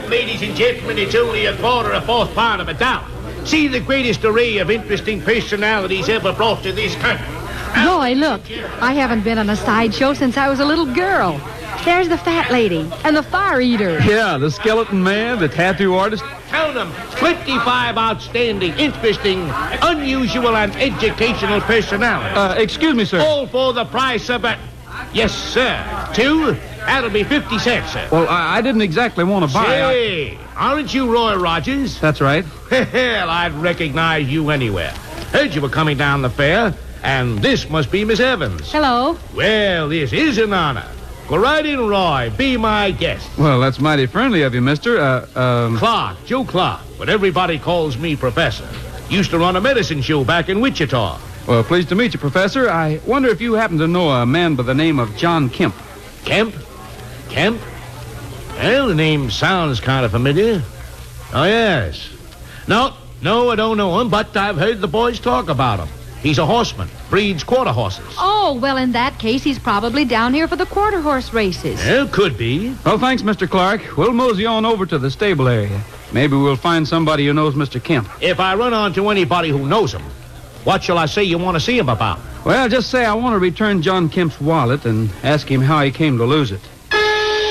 ladies and gentlemen, it's only a fourth part of a dollar. See the greatest array of interesting personalities ever brought to this country. Roy, look. I haven't been on a sideshow since I was a little girl. There's the fat lady and the fire eater. Yeah, the skeleton man, the tattoo artist. Count them. 25 outstanding, interesting, unusual, and educational personalities. Excuse me, sir. All for the price of a... Yes, sir. 2? That'll be 50 cents, sir. Well, I didn't exactly want to buy. Say, aren't you Roy Rogers? That's right. Hell, I'd recognize you anywhere. Heard you were coming down the fair, and this must be Miss Evans. Hello. Well, this is an honor. Go right in, Roy. Be my guest. Well, that's mighty friendly of you, mister. Clark, Joe Clark, but everybody calls me Professor. Used to run a medicine show back in Wichita. Well, pleased to meet you, Professor. I wonder if you happen to know a man by the name of John Kemp. Kemp? Kemp? Well, the name sounds kind of familiar. Oh, yes. No, I don't know him, but I've heard the boys talk about him. He's a horseman, breeds quarter horses. Oh, well, in that case, he's probably down here for the quarter horse races. Well, could be. Well, thanks, Mr. Clark. We'll mosey on over to the stable area. Maybe we'll find somebody who knows Mr. Kemp. If I run onto anybody who knows him, what shall I say you want to see him about? Well, just say I want to return John Kemp's wallet and ask him how he came to lose it.